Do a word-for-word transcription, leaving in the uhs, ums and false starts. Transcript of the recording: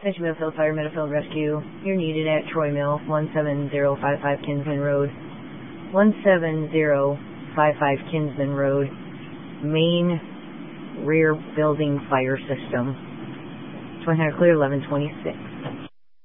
Central Millfield Fire Medical Rescue. You're needed at Troy Mill, one seven zero five five Kinsman Road. one seven zero five five Kinsman Road. Main rear building fire system. Twin Hunter Clear, eleven twenty-six.